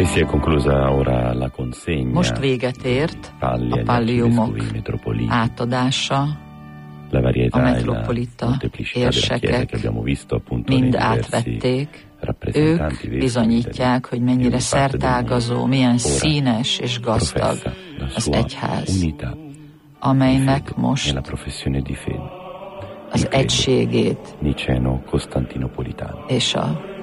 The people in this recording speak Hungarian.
Most véget ért a palliumok átadása, a metropolita érsekek mind átvették. Ők bizonyítják, hogy mennyire szertágazó, milyen színes és gazdag az egyház, amelynek most az egységét és a